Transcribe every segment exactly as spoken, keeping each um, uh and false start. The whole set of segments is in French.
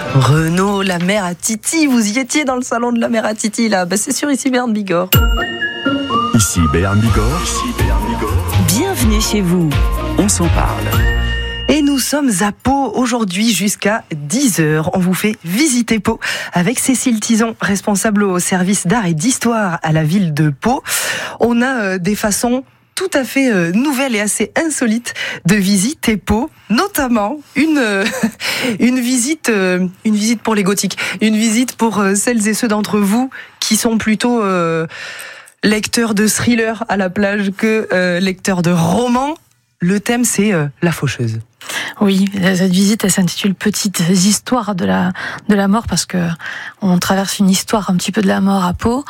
Renaud, la mère à Titi, vous y étiez dans le salon de la mère à Titi là. Bah, c'est sûr, ici Béarn Bigorre. Ici Béarn Bigorre. Ici Béarn Bigorre. Bienvenue chez vous. On s'en parle. Et nous sommes à Pau aujourd'hui jusqu'à dix heures. On vous fait visiter Pau avec Cécile Tison, responsable au service d'art et d'histoire à la ville de Pau. On a euh, des façons tout à fait euh, nouvelles et assez insolites de visiter Pau, notamment une euh, une visite euh, une visite pour les gothiques, une visite pour euh, celles et ceux d'entre vous qui sont plutôt euh, lecteurs de thrillers à la plage que euh, lecteurs de romans. Le thème, c'est euh, la faucheuse. Oui, cette visite, elle s'intitule Petites histoires de la de la mort parce que on traverse une histoire un petit peu de la mort à Pau,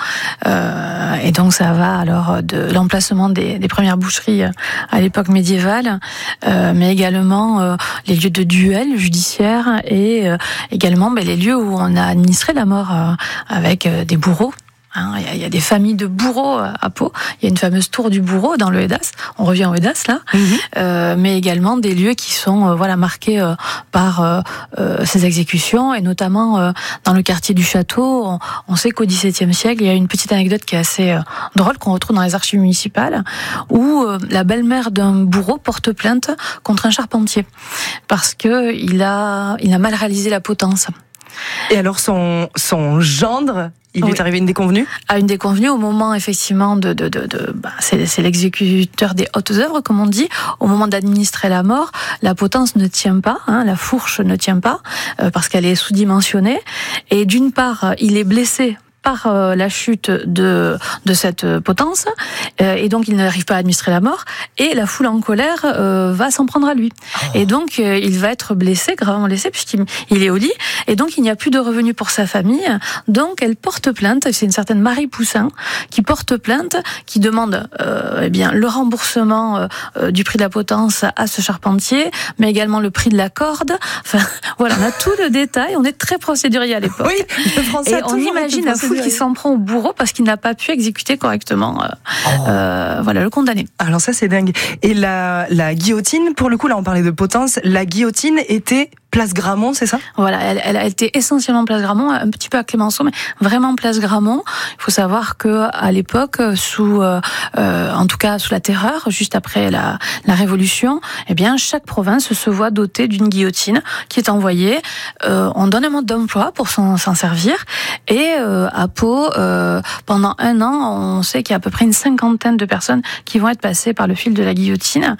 euh, et donc ça va alors de l'emplacement des, des premières boucheries à l'époque médiévale, euh, mais également euh, les lieux de duel judiciaire et euh, également ben, les lieux où on a administré la mort euh, avec euh, des bourreaux. Hein, il y, y a des familles de bourreaux à Pau. Il y a une fameuse tour du bourreau dans le Hédas. On revient au Hédas là, mmh. euh, mais également des lieux qui sont euh, voilà marqués euh, par euh, euh, ces exécutions et notamment euh, dans le quartier du Château. On, on sait qu'au dix-septième siècle, il y a une petite anecdote qui est assez euh, drôle qu'on retrouve dans les archives municipales où euh, la belle-mère d'un bourreau porte plainte contre un charpentier parce que il a il a mal réalisé la potence. Et alors son son gendre, il lui oui. est arrivé une déconvenue ? À une déconvenue au moment effectivement de de de, de bah, c'est c'est l'exécuteur des hautes œuvres comme on dit. Au moment d'administrer la mort, la potence ne tient pas, hein, la fourche ne tient pas euh, parce qu'elle est sous-dimensionnée. Et d'une part, il est blessé par euh, la chute de de cette potence euh, et donc il n'arrive pas à administrer la mort et la foule en colère euh, va s'en prendre à lui oh. et donc euh, il va être blessé, gravement blessé puisqu'il il est au lit et donc il n'y a plus de revenus pour sa famille, donc elle porte plainte. C'est une certaine Marie Poussin qui porte plainte, qui demande euh, eh bien le remboursement euh, du prix de la potence à ce charpentier, mais également le prix de la corde. Enfin voilà, on a tout le détail, on est très procédurier à l'époque. Oui, le français et on imagine la foule qui s'en prend au bourreau parce qu'il n'a pas pu exécuter correctement euh, oh. euh, voilà, le condamné. Alors ça, c'est dingue. Et la, la guillotine, pour le coup, là, on parlait de potence, la guillotine était place Gramont, c'est ça ? Voilà, elle, elle a été essentiellement place Gramont, un petit peu à Clémenceau, mais vraiment place Gramont. Il faut savoir que à l'époque, sous, euh, euh, en tout cas sous la Terreur, juste après la, la Révolution, eh bien chaque province se voit dotée d'une guillotine qui est envoyée. Euh, on donne un mode d'emploi pour s'en, s'en servir. Et euh, à Pau, euh, pendant un an, on sait qu'il y a à peu près une cinquantaine de personnes qui vont être passées par le fil de la guillotine.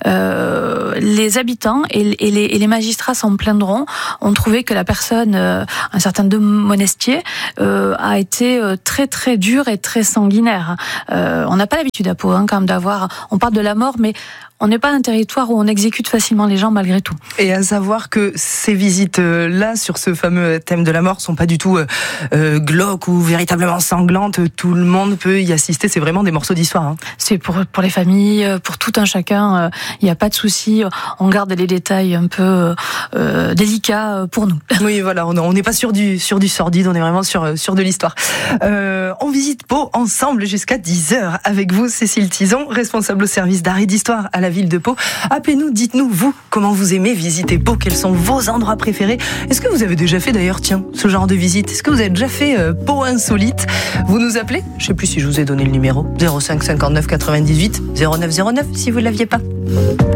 Euh, les habitants et, et, les, et les magistrats s'en plaindront. On trouvait que la personne, euh, un certain de Monestier, euh, a été euh, très très dure et très sanguinaire. Euh, on n'a pas l'habitude à Pau, hein, quand même d'avoir. On parle de la mort, mais on n'est pas un territoire où on exécute facilement les gens malgré tout. Et à savoir que ces visites-là, sur ce fameux thème de la mort, sont pas du tout euh, glauques ou véritablement sanglantes. Tout le monde peut y assister. C'est vraiment des morceaux d'histoire. Hein. C'est pour pour les familles, pour tout un chacun. Il n'y a pas de souci. On garde les détails un peu euh, délicats pour nous. Oui, voilà. On n'est pas sur du sur du sordide. On est vraiment sur sur de l'histoire. Euh, on visite Pau ensemble jusqu'à dix heures avec vous, Cécile Tison, responsable au service d'art et d'histoire à la ville de Pau. Appelez-nous, dites-nous, vous, comment vous aimez visiter Pau, quels sont vos endroits préférés. Est-ce que vous avez déjà fait d'ailleurs, tiens, ce genre de visite ? Est-ce que vous avez déjà fait euh, Pau insolite ? Vous nous appelez ? Je sais plus si je vous ai donné le numéro. zéro cinq cinquante-neuf quatre-vingt-dix-huit zéro neuf zéro neuf si vous ne l'aviez pas.